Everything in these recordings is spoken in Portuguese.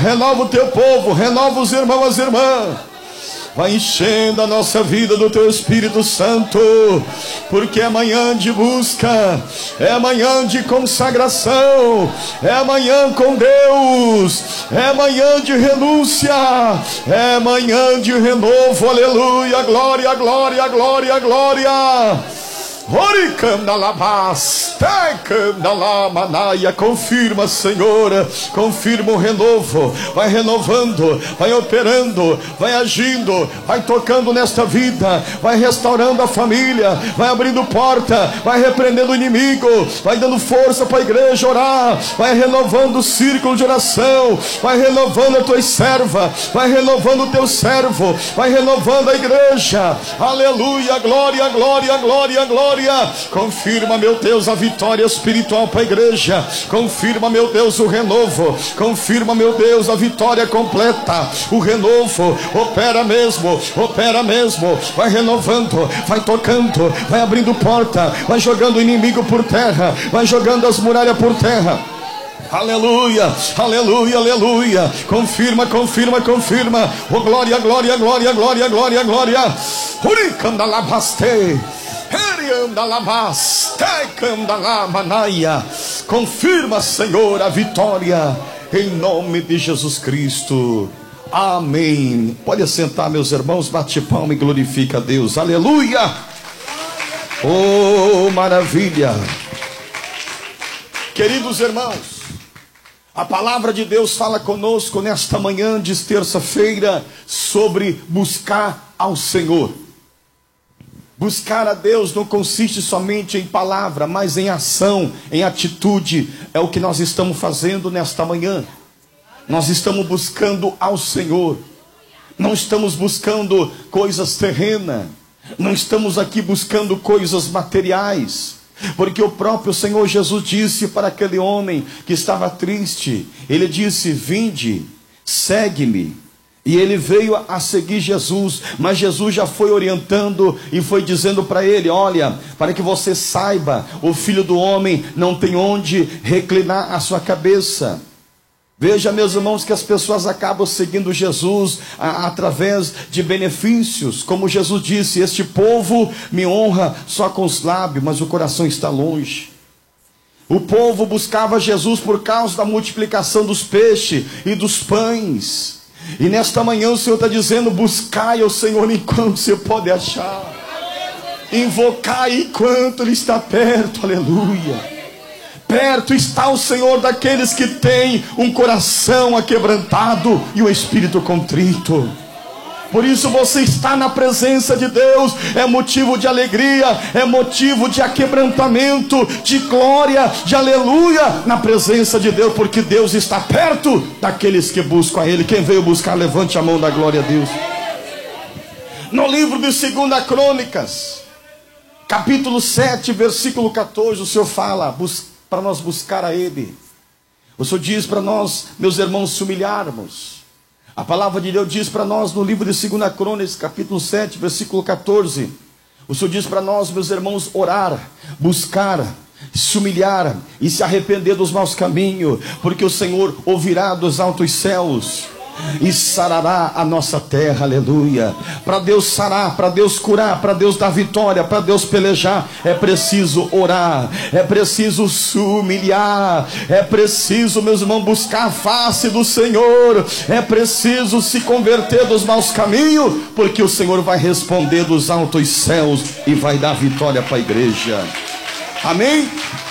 renova o teu povo, renova os irmãos, as irmãs. Vai enchendo a nossa vida do teu Espírito Santo, porque é manhã de busca, é manhã de consagração, é manhã com Deus, é manhã de renúncia, é manhã de renovo. Aleluia, glória, glória, glória, glória. Confirma, Senhor, confirma o renovo. Vai renovando, vai operando, vai agindo, vai tocando nesta vida, vai restaurando a família, vai abrindo porta, vai repreendendo o inimigo, vai dando força para a igreja orar, vai renovando o círculo de oração, vai renovando a tua serva, vai renovando o teu servo, vai renovando a igreja. Aleluia, glória, glória, glória, glória. Confirma, meu Deus, a vitória espiritual para a igreja. Confirma, meu Deus, o renovo. Confirma, meu Deus, a vitória completa. O renovo opera mesmo, opera mesmo. Vai renovando, vai tocando, vai abrindo porta, vai jogando o inimigo por terra, vai jogando as muralhas por terra. Aleluia, aleluia, aleluia. Confirma, confirma, confirma. Oh, glória, glória, glória, glória, glória, glória. Confirma, Senhor, a vitória em nome de Jesus Cristo. Amém. Pode assentar, meus irmãos, bate palma e glorifica a Deus. Aleluia. Oh, maravilha. Queridos irmãos, a palavra de Deus fala conosco nesta manhã de terça-feira sobre buscar ao Senhor. Buscar a Deus não consiste somente em palavra, mas em ação, em atitude. É o que nós estamos fazendo nesta manhã. Nós estamos buscando ao Senhor. Não estamos buscando coisas terrenas. Não estamos aqui buscando coisas materiais. Porque o próprio Senhor Jesus disse para aquele homem que estava triste. Ele disse: vinde, segue-me. E ele veio a seguir Jesus, mas Jesus já foi orientando e foi dizendo para ele: olha, para que você saiba, o Filho do Homem não tem onde reclinar a sua cabeça. Veja, meus irmãos, que as pessoas acabam seguindo Jesus através de benefícios. Como Jesus disse: este povo me honra só com os lábios, mas o coração está longe. O povo buscava Jesus por causa da multiplicação dos peixes e dos pães. E nesta manhã o Senhor está dizendo: buscai ao Senhor enquanto você pode achar, invocai enquanto Ele está perto. Aleluia. Perto está o Senhor daqueles que têm um coração aquebrantado e um espírito contrito. Por isso você está na presença de Deus, é motivo de alegria, é motivo de aquebrantamento, de glória, de aleluia, na presença de Deus, porque Deus está perto daqueles que buscam a Ele. Quem veio buscar, levante a mão da glória a Deus. No livro de 2 Crônicas, capítulo 7, versículo 14, o Senhor fala para nós buscar a Ele. O Senhor diz para nós, meus irmãos, se humilharmos. A palavra de Deus diz para nós no livro de 2 Crônicas, capítulo 7, versículo 14. O Senhor diz para nós, meus irmãos, orar, buscar, se humilhar e se arrepender dos maus caminhos, porque o Senhor ouvirá dos altos céus e sarará a nossa terra. Aleluia. Para Deus sarar, para Deus curar, para Deus dar vitória, para Deus pelejar, é preciso orar, é preciso se humilhar, é preciso, meus irmãos, buscar a face do Senhor, é preciso se converter dos maus caminhos, porque o Senhor vai responder dos altos céus e vai dar vitória para a igreja. Amém?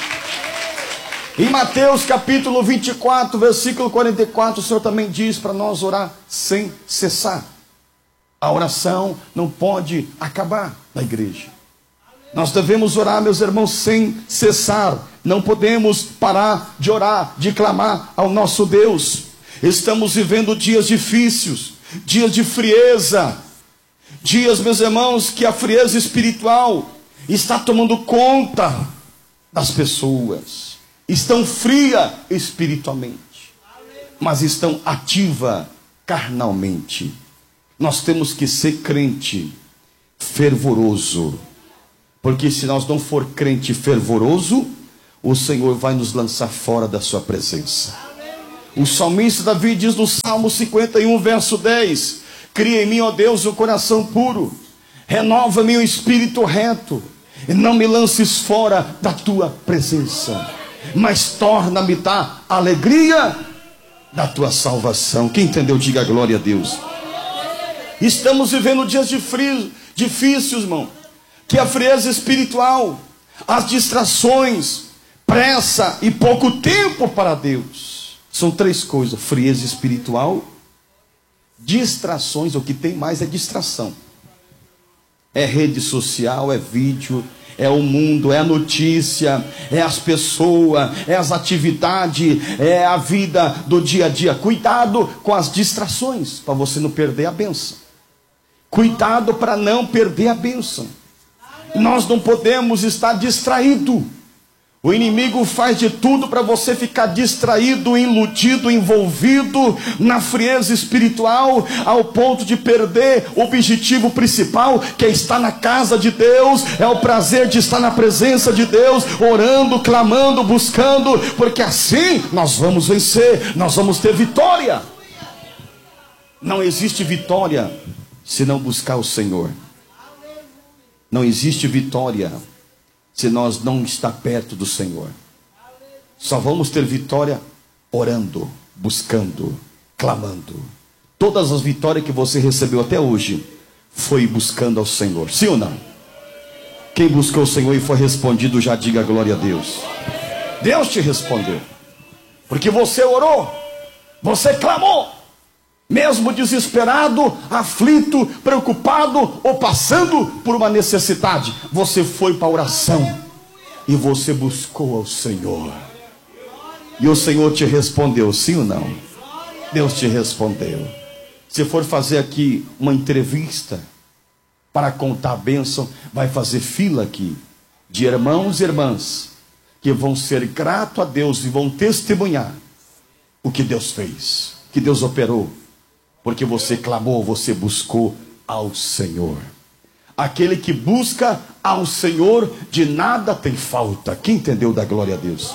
Em Mateus capítulo 24, versículo 44, o Senhor também diz para nós orar sem cessar. A oração não pode acabar na igreja. Nós devemos orar, meus irmãos, sem cessar. Não podemos parar de orar, de clamar ao nosso Deus. Estamos vivendo dias difíceis, dias de frieza, dias, meus irmãos, que a frieza espiritual está tomando conta das pessoas. Estão fria espiritualmente, mas estão ativa carnalmente. Nós temos que ser crente fervoroso, porque se nós não for crente fervoroso, o Senhor vai nos lançar fora da sua presença. O salmista Davi diz no Salmo 51, verso 10: cria em mim, ó Deus, um coração puro, renova-me o espírito reto, e não me lances fora da tua presença, mas torna-me a alegria da tua salvação. Quem entendeu, diga glória a Deus. Estamos vivendo dias difíceis, irmão, que a frieza espiritual, as distrações, pressa e pouco tempo para Deus, são três coisas: frieza espiritual, distrações. O que tem mais é distração. É rede social, é vídeo, é o mundo, é a notícia, é as pessoas, é as atividades, é a vida do dia a dia. Cuidado com as distrações, para você não perder a bênção. Cuidado para não perder a bênção. Nós não podemos estar distraídos. O inimigo faz de tudo para você ficar distraído, iludido, envolvido na frieza espiritual, ao ponto de perder o objetivo principal, que é estar na casa de Deus, é o prazer de estar na presença de Deus, orando, clamando, buscando, porque assim nós vamos vencer, nós vamos ter vitória. Não existe vitória se não buscar o Senhor. Não existe vitória se nós não estar perto do Senhor. Só vamos ter vitória orando, buscando, clamando. Todas as vitórias que você recebeu até hoje foi buscando ao Senhor, sim ou não? Quem buscou o Senhor e foi respondido, já diga glória a Deus. Deus te respondeu, porque você orou, você clamou, mesmo desesperado, aflito, preocupado ou passando por uma necessidade, você foi para a oração e você buscou ao Senhor, e o Senhor te respondeu, sim ou não? Deus te respondeu. Se for fazer aqui uma entrevista para contar a bênção, vai fazer fila aqui de irmãos e irmãs que vão ser gratos a Deus e vão testemunhar o que Deus fez, que Deus operou, porque você clamou, você buscou ao Senhor. Aquele que busca ao Senhor, de nada tem falta. Quem entendeu, da glória a Deus.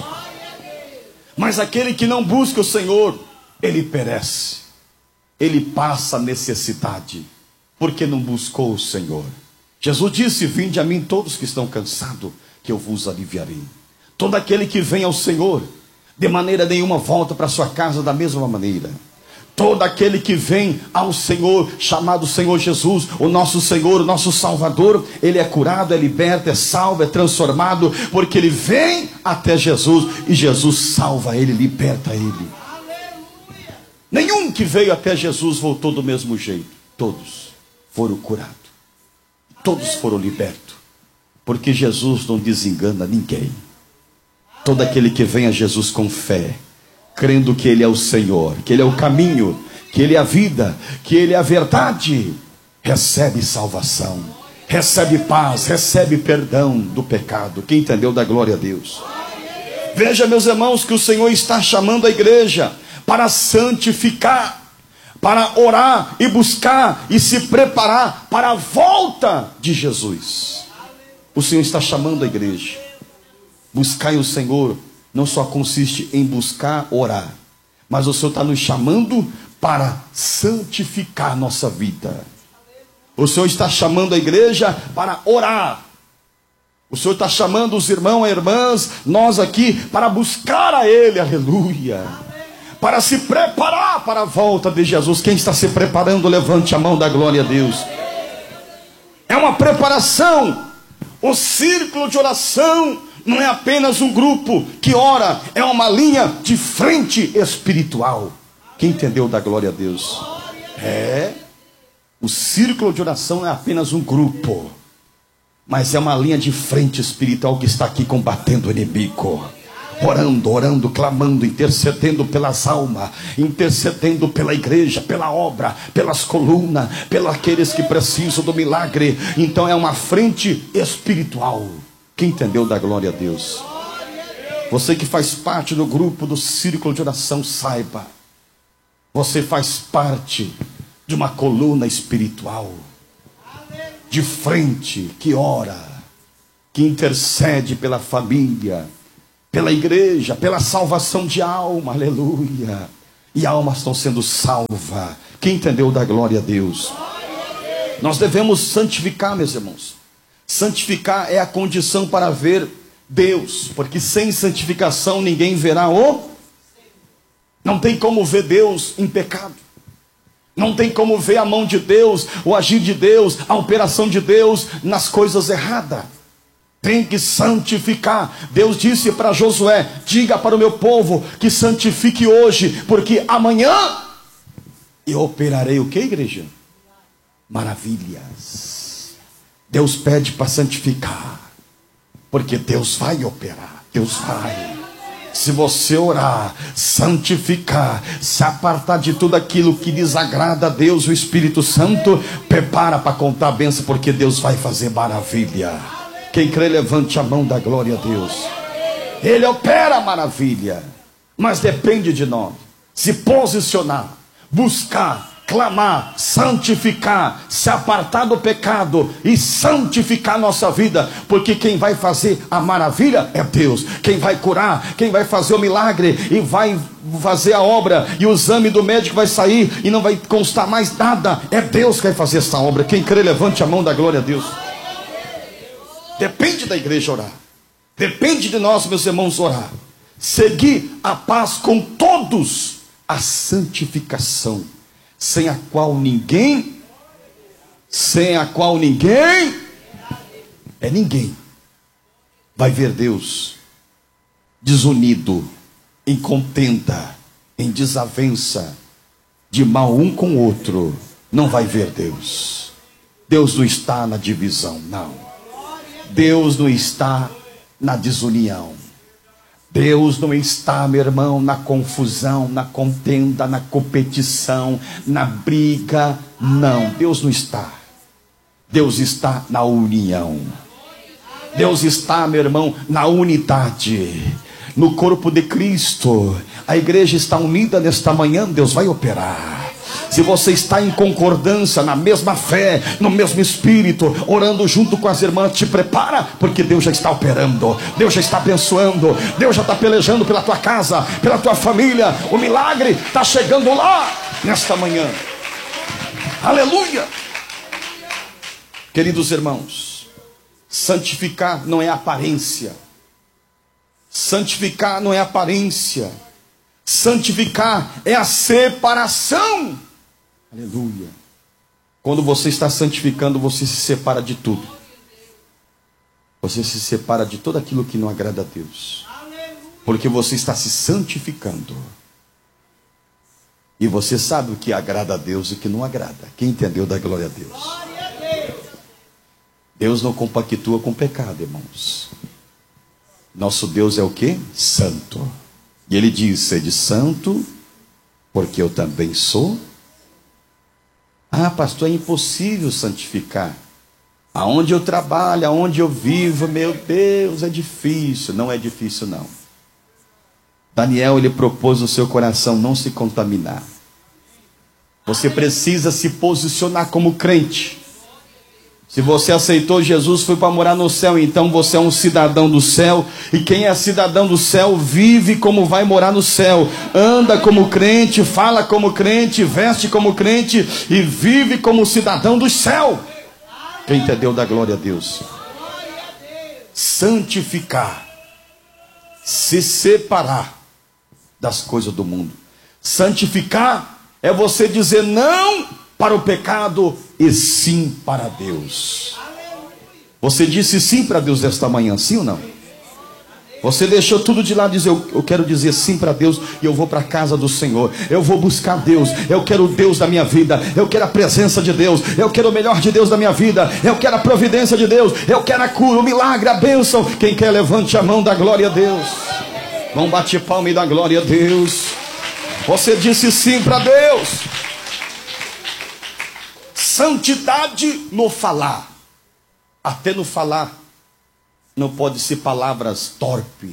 Mas aquele que não busca o Senhor, ele perece, ele passa necessidade, porque não buscou o Senhor. Jesus disse: vinde a mim todos que estão cansados, que eu vos aliviarei. Todo aquele que vem ao Senhor, de maneira nenhuma volta para sua casa da mesma maneira. Todo aquele que vem ao Senhor, chamado Senhor Jesus, o nosso Senhor, o nosso Salvador, ele é curado, é liberto, é salvo, é transformado, porque ele vem até Jesus, e Jesus salva ele, liberta ele. Nenhum que veio até Jesus voltou do mesmo jeito. Todos foram curados, todos foram libertos, porque Jesus não desengana ninguém. Todo aquele que vem a Jesus com fé, crendo que Ele é o Senhor, que Ele é o caminho, que Ele é a vida, que Ele é a verdade, recebe salvação, recebe paz, recebe perdão do pecado. Quem entendeu, da glória a Deus. Veja, meus irmãos, que o Senhor está chamando a igreja para santificar, para orar e buscar e se preparar para a volta de Jesus. O Senhor está chamando a igreja. Buscar o Senhor não só consiste em buscar, orar, mas o Senhor está nos chamando para santificar nossa vida. O Senhor está chamando a igreja para orar. O Senhor está chamando os irmãos e irmãs, nós aqui, para buscar a Ele, aleluia, para se preparar para a volta de Jesus. Quem está se preparando, levante a mão, da glória a Deus. É uma preparação. O círculo de oração não é apenas um grupo que ora, é uma linha de frente espiritual. Quem entendeu, da glória a Deus. O círculo de oração não é apenas um grupo, mas é uma linha de frente espiritual que está aqui combatendo o inimigo. Orando, orando, clamando, intercedendo pelas almas, intercedendo pela igreja, pela obra, pelas colunas, pelos aqueles que precisam do milagre. Então é uma frente espiritual. Quem entendeu, da glória a Deus. Você que faz parte do grupo do círculo de oração, saiba, você faz parte de uma coluna espiritual, de frente, que ora, que intercede pela família, pela igreja, pela salvação de alma, aleluia. e almas estão sendo salvas. Quem entendeu, dá glória a Deus. Nós devemos santificar, meus irmãos. Santificar é a condição para ver Deus, porque sem santificação ninguém verá o... Não tem como ver Deus em pecado. Não tem como ver a mão de Deus, o agir de Deus, a operação de Deus nas coisas erradas. Tem que santificar. Deus disse para Josué: diga para o meu povo que santifique hoje, porque amanhã eu operarei o que, igreja? Maravilhas. Deus pede para santificar, porque Deus vai operar. Deus vai. Se você orar, santificar, se apartar de tudo aquilo que desagrada a Deus, o Espírito Santo prepara para contar a bênção, porque Deus vai fazer maravilha. Quem crê, levante a mão, da glória a Deus. Ele opera a maravilha, mas depende de nós se posicionar, buscar, clamar, santificar, se apartar do pecado e santificar nossa vida, porque quem vai fazer a maravilha é Deus. Quem vai curar, quem vai fazer o milagre e vai fazer a obra, e o exame do médico vai sair e não vai constar mais nada, é Deus que vai fazer essa obra. Quem crê, levante a mão, da glória a Deus. Depende da igreja orar, depende de nós, meus irmãos, orar, seguir a paz com todos, a santificação, sem a qual ninguém vai ver Deus. Desunido, em contenda, em desavença, de mal um com o outro, não vai ver Deus. Deus não está na divisão, não. Deus não está na desunião. Deus não está, meu irmão, na confusão, na contenda, na competição, na briga. Não, Deus não está. Deus está na união. Deus está, meu irmão, na unidade. No corpo de Cristo. A igreja está unida nesta manhã, Deus vai operar. Se você está em concordância, na mesma fé, no mesmo espírito, orando junto com as irmãs, te prepara, porque Deus já está operando, Deus já está abençoando, Deus já está pelejando pela tua casa, pela tua família. O milagre está chegando lá, nesta manhã. Aleluia! Queridos irmãos, santificar não é aparência. Santificar não é aparência. Santificar é a separação. Aleluia. Quando você está santificando, você se separa de tudo. Você se separa de tudo aquilo que não agrada a Deus. Porque você está se santificando. E você sabe o que agrada a Deus e o que não agrada. Quem entendeu, dá glória a Deus. Deus não compactua com pecado, irmãos. Nosso Deus é o quê? Santo. E Ele diz: sede santo, porque eu também sou. Ah, pastor, é impossível santificar. Aonde eu trabalho, aonde eu vivo, meu Deus, é difícil. Não é difícil, não. Daniel, ele propôs no seu coração não se contaminar. Você precisa se posicionar como crente. Se você aceitou Jesus, foi para morar no céu, então você é um cidadão do céu. E quem é cidadão do céu, vive como vai morar no céu. Anda como crente, fala como crente, veste como crente e vive como cidadão do céu. Quem entendeu, dá glória a Deus. Santificar, se separar das coisas do mundo. Santificar é você dizer não para o pecado e sim para Deus. Você disse sim para Deus esta manhã, sim ou não? Você deixou tudo de lado e disse: eu quero dizer sim para Deus, e eu vou para a casa do Senhor, eu vou buscar Deus, eu quero o Deus da minha vida, eu quero a presença de Deus, eu quero o melhor de Deus da minha vida, eu quero a providência de Deus, eu quero a cura, o milagre, a bênção. Quem quer, levante a mão, da glória a Deus. Vamos bater palma e dar glória a Deus. Você disse sim para Deus. Santidade no falar. Até no falar não pode ser palavras torpes,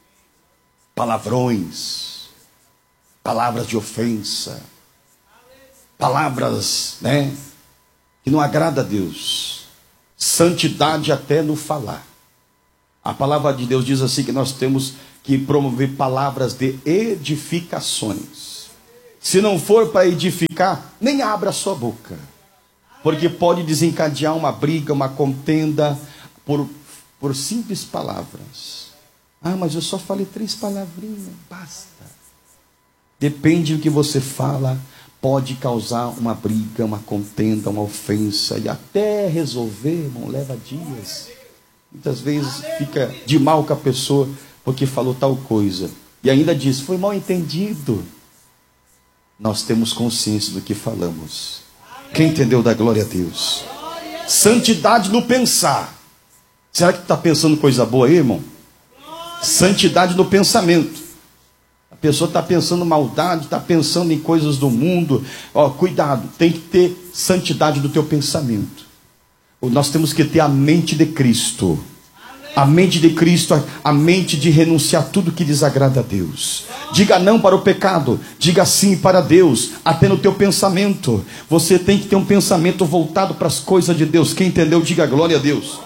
palavrões, palavras de ofensa, palavras, que não agrada a Deus. Santidade até no falar. A palavra de Deus diz assim, que nós temos que promover palavras de edificações. Se não for para edificar, nem abra a sua boca, porque pode desencadear uma briga, uma contenda, por simples palavras. Ah, mas eu só falei 3 palavrinhas, basta. Depende do que você fala, pode causar uma briga, uma contenda, uma ofensa, e até resolver, irmão, leva dias. Muitas vezes fica de mal com a pessoa, porque falou tal coisa, e ainda diz, foi mal entendido. Nós temos consciência do que falamos. Quem entendeu, dá glória a Deus. Santidade no pensar. Será que está pensando coisa boa aí, irmão? Santidade no pensamento. A pessoa está pensando maldade, está pensando em coisas do mundo. Ó, cuidado, tem que ter santidade do teu pensamento. Nós temos que ter a mente de Cristo. A mente de Cristo, a mente de renunciar a tudo que desagrada a Deus. Diga não para o pecado, diga sim para Deus, até no teu pensamento. Você tem que ter um pensamento voltado para as coisas de Deus. Quem entendeu, diga glória a Deus.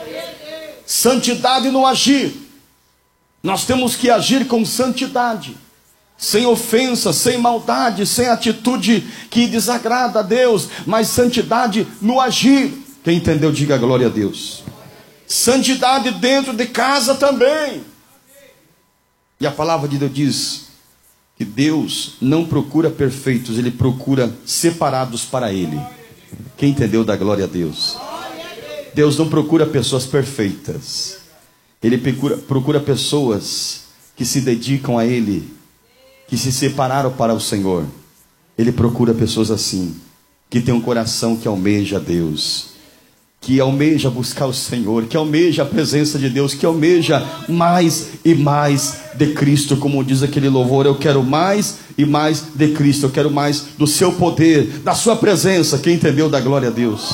Santidade no agir. Nós temos que agir com santidade, sem ofensa, sem maldade, sem atitude que desagrada a Deus, mas santidade no agir. Quem entendeu, diga glória a Deus. Santidade dentro de casa também. E a palavra de Deus diz que Deus não procura perfeitos, Ele procura separados para Ele. Quem entendeu, dá glória a Deus. Deus não procura pessoas perfeitas, Ele procura pessoas que se dedicam a Ele, que se separaram para o Senhor. Ele procura pessoas assim, que tem um coração que almeja a Deus, que almeja buscar o Senhor, que almeja a presença de Deus, que almeja mais e mais de Cristo. Como diz aquele louvor, eu quero mais e mais de Cristo, eu quero mais do seu poder, da sua presença. Quem entendeu, dá glória a Deus.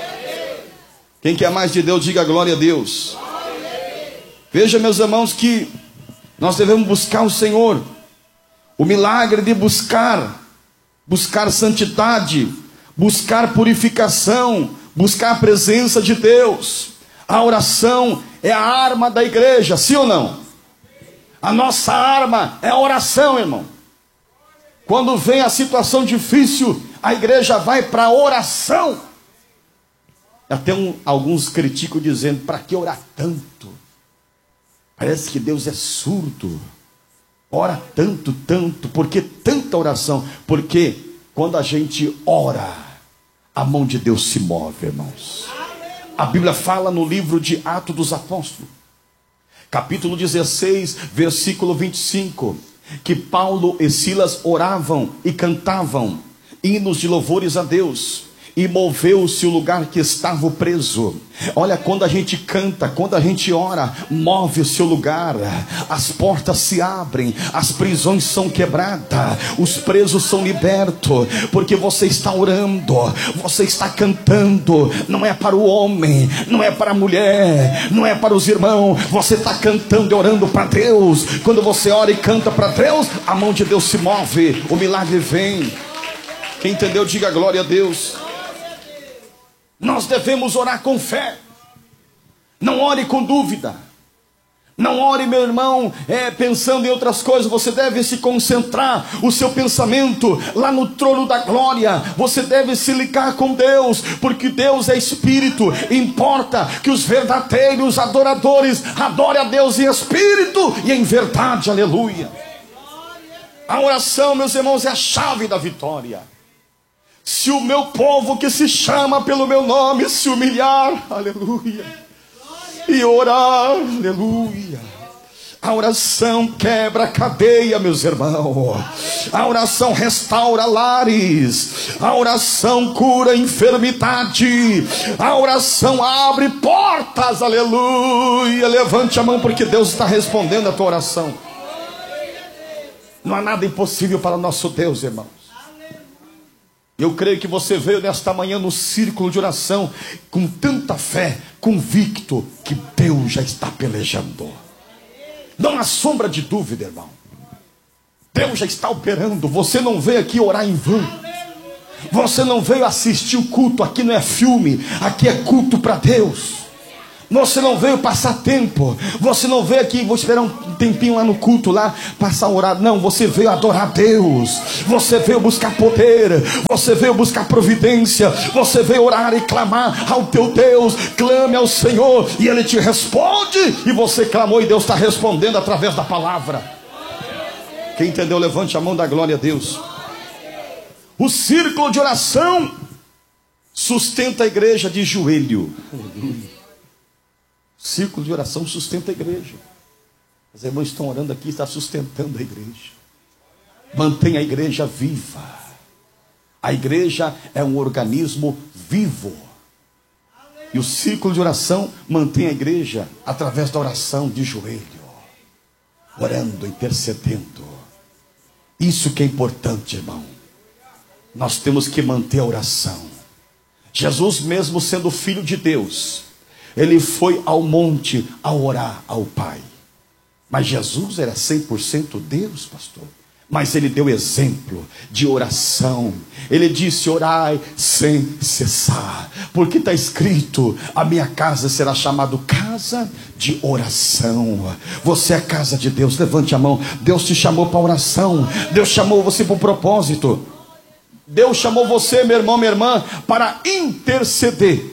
Quem quer mais de Deus, diga glória a Deus. Veja, meus irmãos, que nós devemos buscar o Senhor. O milagre de buscar santidade, buscar purificação, buscar a presença de Deus. A oração é a arma da igreja, sim ou não? A nossa arma é a oração, irmão. Quando vem a situação difícil, a igreja vai para a oração. Até alguns criticam dizendo, para que orar tanto? Parece que Deus é surdo. Ora tanto, por que tanta oração? Porque quando a gente ora, a mão de Deus se move, irmãos. A Bíblia fala no livro de Atos dos Apóstolos, capítulo 16, versículo 25, que Paulo e Silas oravam e cantavam hinos de louvores a Deus, e moveu-se o lugar que estava preso. Olha, quando a gente canta, quando a gente ora, move-se o lugar, as portas se abrem, as prisões são quebradas, os presos são libertos, porque você está orando, você está cantando. Não é para o homem, não é para a mulher, não é para os irmãos, você está cantando e orando para Deus. Quando você ora e canta para Deus, a mão de Deus se move, o milagre vem. Quem entendeu, diga glória a Deus. Nós devemos orar com fé. Não ore com dúvida. Não ore, meu irmão, pensando em outras coisas. Você deve se concentrar o seu pensamento lá no trono da glória. Você deve se ligar com Deus, porque Deus é Espírito. Importa que os verdadeiros adoradores adorem a Deus em espírito e em verdade. Aleluia. A oração, meus irmãos, é a chave da vitória. Se o meu povo que se chama pelo meu nome se humilhar, aleluia, e orar, aleluia. A oração quebra a cadeia, meus irmãos. A oração restaura lares. A oração cura a enfermidade. A oração abre portas, aleluia. Levante a mão, porque Deus está respondendo a tua oração. Não há nada impossível para o nosso Deus, irmão. Eu creio que você veio nesta manhã no círculo de oração com tanta fé, convicto que Deus já está pelejando. Não há sombra de dúvida, irmão. Deus já está operando. Você não veio aqui orar em vão. Você não veio assistir o culto. Aqui não é filme, aqui é culto para Deus. Você não veio passar tempo. Você não veio aqui, vou esperar um tempinho lá no culto, lá, passar orar. Não, você veio adorar Deus. Você veio buscar poder. Você veio buscar providência. Você veio orar e clamar ao teu Deus. Clame ao Senhor e Ele te responde. E você clamou e Deus está respondendo através da palavra. Quem entendeu, levante a mão, da glória a Deus. O círculo de oração sustenta a igreja de joelho. Aleluia. Círculo de oração sustenta a igreja. Os irmãos estão orando aqui, está sustentando a igreja. Mantém a igreja viva. A igreja é um organismo vivo. E o círculo de oração mantém a igreja através da oração de joelho, orando, intercedendo. Isso que é importante, irmão. Nós temos que manter a oração. Jesus, mesmo sendo filho de Deus, Ele foi ao monte a orar ao Pai. Mas Jesus era 100% Deus, pastor. Mas Ele deu exemplo de oração. Ele disse: orai sem cessar. Porque está escrito: a minha casa será chamada casa de oração. Você é casa de Deus, levante a mão. Deus te chamou para oração. Deus chamou você para o propósito. Deus chamou você, meu irmão, minha irmã, para interceder.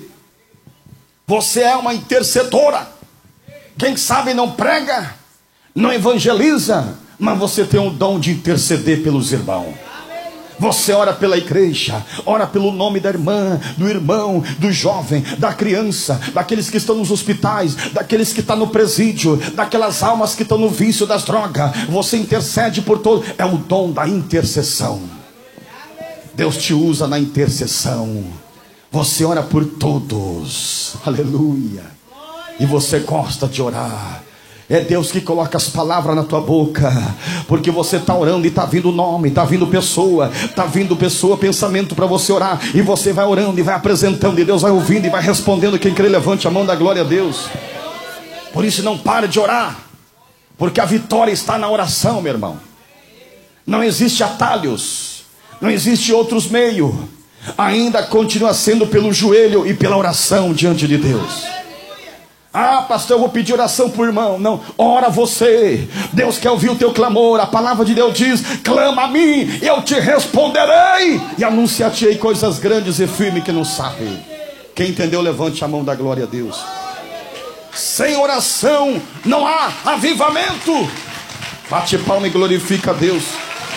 Você é uma intercedora. Quem sabe não prega, não evangeliza, mas você tem o dom de interceder pelos irmãos. Você ora pela igreja, ora pelo nome da irmã, do irmão, do jovem, da criança, daqueles que estão nos hospitais, daqueles que estão no presídio, daquelas almas que estão no vício das drogas. Você intercede por todos. É o dom da intercessão. Deus te usa na intercessão. Você ora por todos, aleluia. E você gosta de orar. É Deus que coloca as palavras na tua boca, porque você está orando e está vindo nome, está vindo pessoa, pensamento para você orar. E você vai orando e vai apresentando, e Deus vai ouvindo e vai respondendo. Quem crê, levante a mão, da glória a Deus. Por isso não pare de orar, porque a vitória está na oração, meu irmão. Não existe atalhos, não existe outros meios. Ainda continua sendo pelo joelho e pela oração diante de Deus. Ah, pastor, eu vou pedir oração por irmão. Não, ora você. Deus quer ouvir o teu clamor. A palavra de Deus diz: clama a mim, eu te responderei e anunciar-te-ei coisas grandes e firmes que não sabe. Quem entendeu, levante a mão, da glória a Deus. Sem oração não há avivamento. Bate palma e glorifica a Deus.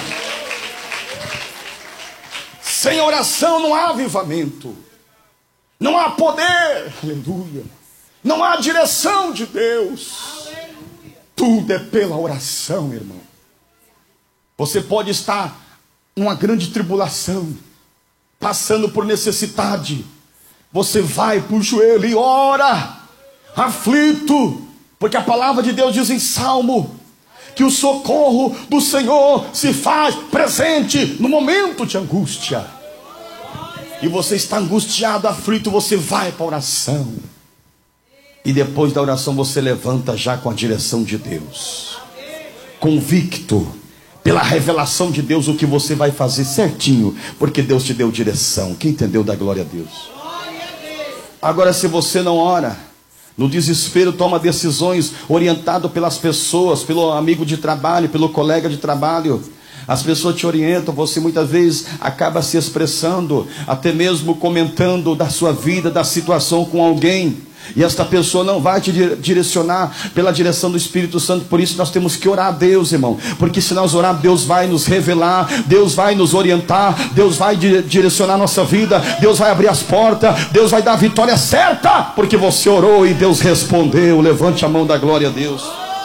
Sem oração não há avivamento. Não há poder. Aleluia. Não há direção de Deus. Tudo é pela oração, irmão. Você pode estar numa grande tribulação, passando por necessidade. Você vai para o joelho e ora, aflito, porque a palavra de Deus diz em Salmo que o socorro do Senhor se faz presente no momento de angústia. E você está angustiado, aflito, você vai para a oração. E depois da oração você levanta já com a direção de Deus, convicto pela revelação de Deus o que você vai fazer certinho, porque Deus te deu direção. Quem entendeu, dá glória a Deus. Agora, se você não ora, no desespero toma decisões orientado pelas pessoas, pelo amigo de trabalho, pelo colega de trabalho. As pessoas te orientam, você muitas vezes acaba se expressando, até mesmo comentando da sua vida, da situação com alguém. E esta pessoa não vai te direcionar pela direção do Espírito Santo. Por isso nós temos que orar a Deus, irmão. Porque se nós orar, Deus vai nos revelar, Deus vai nos orientar, Deus vai direcionar a nossa vida, Deus vai abrir as portas, Deus vai dar a vitória certa, porque você orou e Deus respondeu. Levante a mão, da glória a Deus.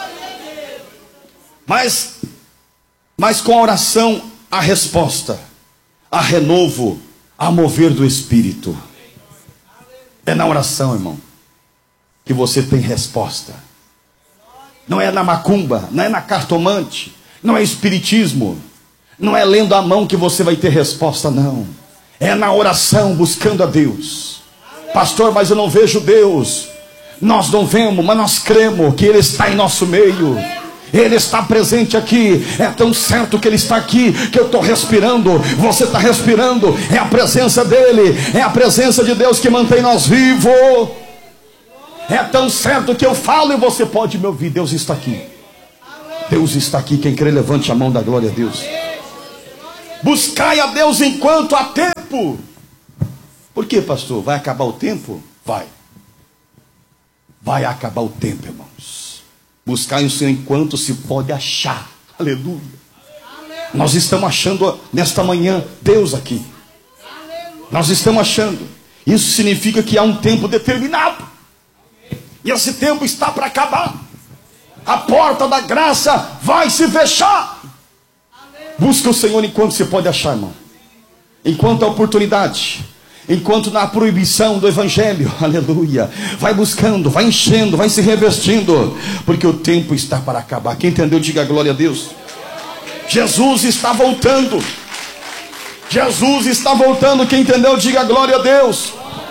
Mas com a oração há resposta, há renovo, há mover do Espírito. É na oração, irmão, que você tem resposta. Não é na macumba, não é na cartomante, não é espiritismo, não é lendo a mão que você vai ter resposta, não. É na oração, buscando a Deus. Pastor, mas eu não vejo Deus. Nós não vemos, mas nós cremos que Ele está em nosso meio. Ele está presente aqui. É tão certo que Ele está aqui, que eu estou respirando, você está respirando. É a presença dEle, é a presença de Deus que mantém nós vivos. É tão certo que eu falo e você pode me ouvir. Deus está aqui. Deus está aqui. Quem crê, levante a mão da glória a Deus. Buscai a Deus enquanto há tempo. Por quê, pastor? Vai acabar o tempo? Vai. Vai acabar o tempo, irmãos. Buscai o Senhor enquanto se pode achar. Aleluia. Nós estamos achando nesta manhã Deus aqui. Nós estamos achando. Isso significa que há um tempo determinado. E esse tempo está para acabar. A porta da graça vai se fechar. Busca o Senhor enquanto se pode achar, irmão. Enquanto há oportunidade. Enquanto na proibição do evangelho. Aleluia. Vai buscando, vai enchendo, vai se revestindo. Porque o tempo está para acabar. Quem entendeu, diga glória a Deus. Jesus está voltando. Jesus está voltando. Quem entendeu, diga glória a Deus.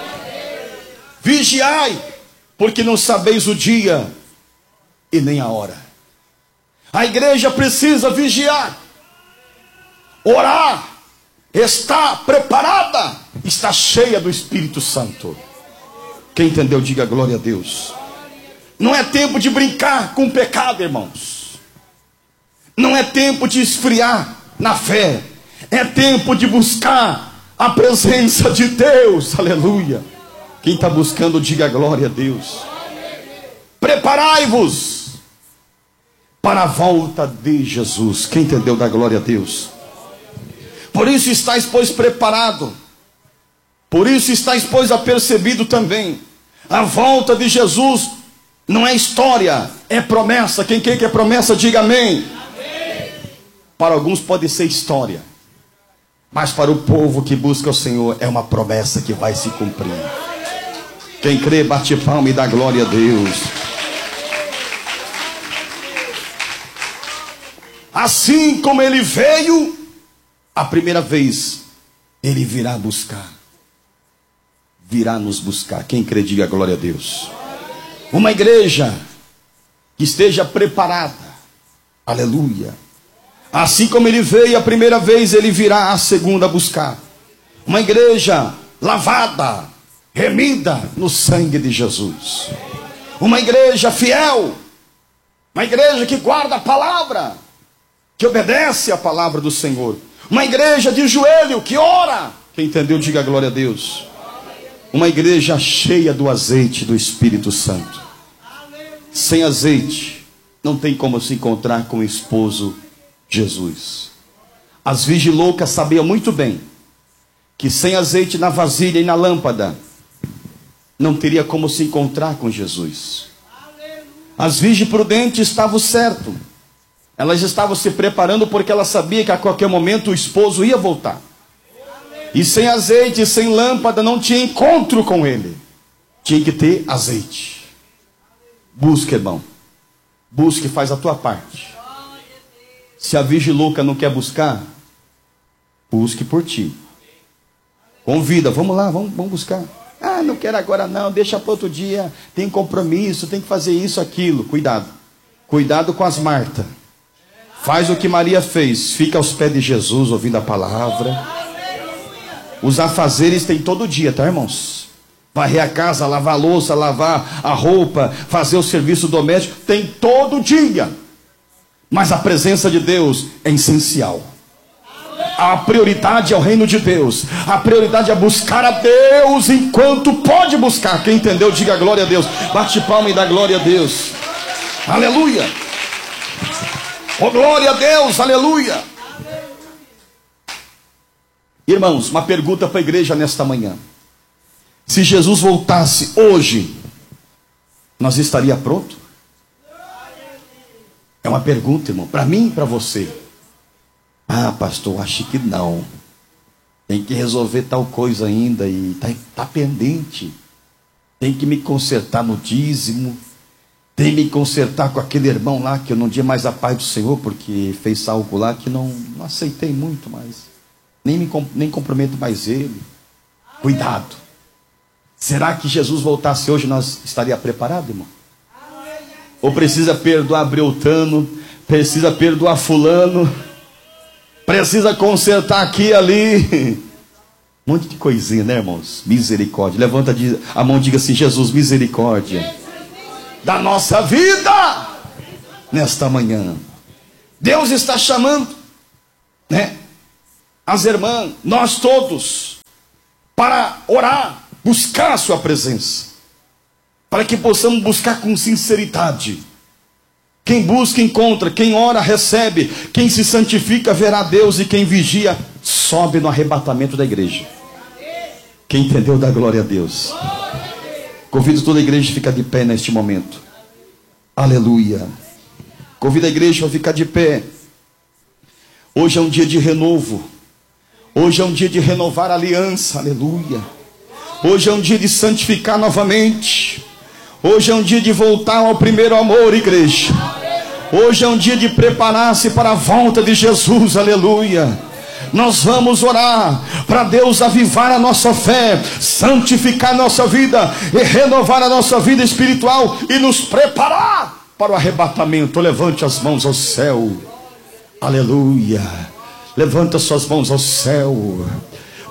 Vigiai, porque não sabeis o dia e nem a hora. A igreja precisa vigiar, orar, está preparada, está cheia do Espírito Santo. Quem entendeu, diga glória a Deus. Não é tempo de brincar com o pecado, irmãos. Não é tempo de esfriar na fé. É tempo de buscar a presença de Deus. Aleluia. Quem está buscando, diga glória a Deus. Preparai-vos para a volta de Jesus. Quem entendeu, da glória a Deus. Por isso estáis, pois, preparado. Por isso estáis, pois, apercebido também. A volta de Jesus não é história, é promessa. Quem quer que é promessa, diga amém. Amém. Para alguns pode ser história, mas para o povo que busca o Senhor é uma promessa que vai se cumprir. Quem crê, bate palma e dá glória a Deus. Assim como ele veio a primeira vez, ele virá buscar. Virá nos buscar. Quem crê, diga glória a Deus. Uma igreja que esteja preparada. Aleluia. Assim como ele veio a primeira vez, ele virá a segunda buscar. Uma igreja lavada, remida no sangue de Jesus. Uma igreja fiel. Uma igreja que guarda a palavra, que obedece a palavra do Senhor. Uma igreja de joelho que ora. Quem entendeu, diga glória a Deus. Uma igreja cheia do azeite do Espírito Santo. Sem azeite não tem como se encontrar com o esposo Jesus. As virgens loucas sabiam muito bem que sem azeite na vasilha e na lâmpada não teria como se encontrar com Jesus. As virgens prudentes estavam certo. Elas estavam se preparando porque elas sabiam que a qualquer momento o esposo ia voltar. E sem azeite, sem lâmpada, não tinha encontro com ele. Tinha que ter azeite. Busque, irmão. Busque, faz a tua parte. Se a virgem louca não quer buscar, busque por ti. Convida, vamos lá, vamos buscar. Ah, não quero agora não, deixa para outro dia. Tem compromisso, tem que fazer isso, aquilo. Cuidado. Cuidado com as Marta. Faz o que Maria fez. Fica aos pés de Jesus, ouvindo a palavra. Os afazeres tem todo dia, tá, irmãos? Varrer a casa, lavar a louça, lavar a roupa, fazer o serviço doméstico, tem todo dia. Mas a presença de Deus é essencial. A prioridade é o reino de Deus. A prioridade é buscar a Deus enquanto pode buscar. Quem entendeu, diga glória a Deus. Bate palma e dá glória a Deus. Aleluia. Oh, glória a Deus, aleluia. Irmãos, uma pergunta para a igreja nesta manhã. Se Jesus voltasse hoje, nós estaria pronto? É uma pergunta, irmão, para mim e para você. Ah, pastor, acho que não. Tem que resolver tal coisa ainda e tá pendente. Tem que me consertar no dízimo. Tem que me consertar com aquele irmão lá que eu não dei mais a paz do Senhor porque fez algo lá que não aceitei muito mais. Nem comprometo mais ele. Cuidado. Será que Jesus voltasse hoje, nós estaria preparado, irmão? Ou precisa perdoar Breutano, precisa perdoar fulano, precisa consertar aqui e ali. Um monte de coisinha, né, irmãos? Misericórdia. Levanta a mão e diga assim: Jesus, misericórdia. da nossa vida nesta manhã. Deus está chamando, né, as irmãs, nós todos, para orar, buscar a sua presença, para que possamos buscar com sinceridade. Quem busca, encontra. Quem ora, recebe. Quem se santifica, verá Deus. E quem vigia, sobe no arrebatamento da igreja. Quem entendeu, dá glória a Deus. Convido toda a igreja a ficar de pé neste momento. Aleluia. Convido a igreja a ficar de pé. Hoje é um dia de renovo. Hoje é um dia de renovar a aliança. Aleluia. Hoje é um dia de santificar novamente. Hoje é um dia de voltar ao primeiro amor, igreja. Hoje é um dia de preparar-se para a volta de Jesus, aleluia. Nós vamos orar para Deus avivar a nossa fé, santificar a nossa vida e renovar a nossa vida espiritual e nos preparar para o arrebatamento. Levante as mãos ao céu, aleluia. Levanta suas mãos ao céu.